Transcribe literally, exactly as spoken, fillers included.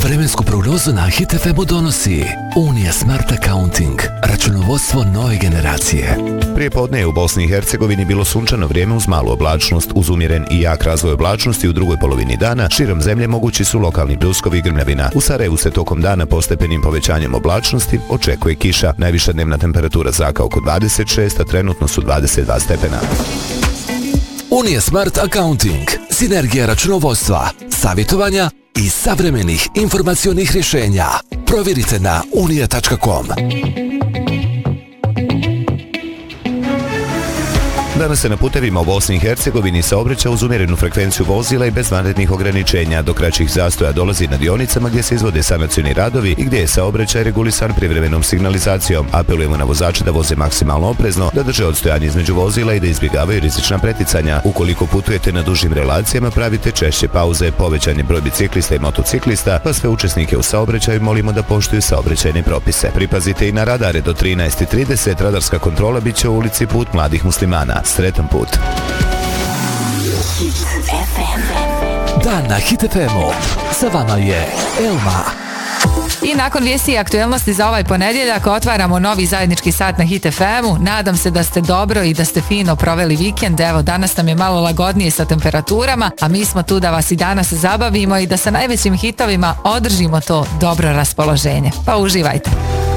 Vremensku prognozu na Hit F M-u donosi Unija Smart Accounting, računovodstvo nove generacije. Prije podne je u Bosni i Hercegovini bilo sunčano vrijeme uz malu oblačnost, uz umjeren i jak razvoj oblačnosti. U drugoj polovini dana širom zemlje mogući su lokalni pljuskovi i grmljavina. U Sarajevu se tokom dana postepenim povećanjem oblačnosti očekuje kiša. Najviša dnevna temperatura zraka oko dvadeset šest, a trenutno su dvadeset dva stepena. Unija Smart Accounting, sinergija računovodstva, savjetovanja i savremenih informacionih rješenja. Provjerite na unija tačka com. Danas se na putevima u Bosni i Hercegovini saobraća uz umjerenu frekvenciju vozila i bez vanrednih ograničenja. Do kraćih zastoja dolazi na dionicama gdje se izvode sanacioni radovi i gdje je saobraćaj regulisan privremenom signalizacijom. Apelujemo na vozače da voze maksimalno oprezno, da drže odstojanje između vozila i da izbjegavaju rizična preticanja. Ukoliko putujete na dužim relacijama, pravite češće pauze. Povećan je broj biciklista i motociklista, pa sve učesnike u saobraćaju molimo da poštuju saobraćajne propise. Pripazite i na radare. Do trinaest i trideset radarska kontrola bit će u ulici Put mladih muslimana. Sretan put. Dan na Hit F M-u. Sa vama je Elma. I nakon vijesti i aktuelnosti za ovaj ponedjeljak otvaramo novi zajednički sat na Hit F M-u. Nadam se da ste dobro i da ste fino proveli vikend. Evo, danas nam je malo lagodnije sa temperaturama, a mi smo tu da vas i danas zabavimo i da sa najvećim hitovima održimo to dobro raspoloženje. Pa uživajte.